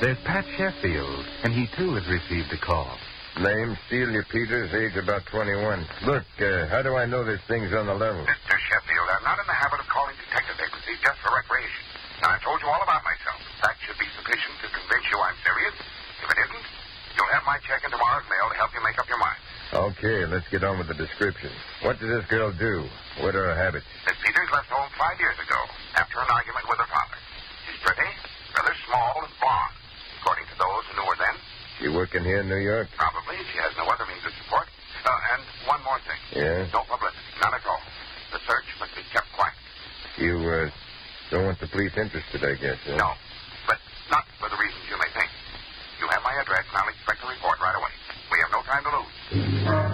There's Pat Sheffield, and he, too, has received a call. Name, Celia Peters, age about 21. Look, how do I know this thing's on the level? Mr. Sheffield, I'm not in the habit of calling detective agencies just for recreation. Now, I've told you all about myself. That should be sufficient to convince you I'm serious. If it isn't, you'll have my check in tomorrow's mail to help you make up your mind. Okay, let's get on with the description. What does this girl do? What are her habits? Miss Peters left home 5 years ago after an argument with her father. She's pretty, rather small, and blonde, according to those who knew her then. She working here in New York? Probably. She has no other means of support. And one more thing. Yeah? No publicity. None at all. The search must be kept quiet. You, don't want the police interested, I guess, huh? No.